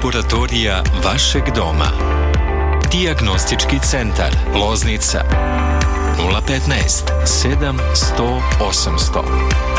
laboratorija vašeg doma. Dijagnostički centar Loznica 015 700 800.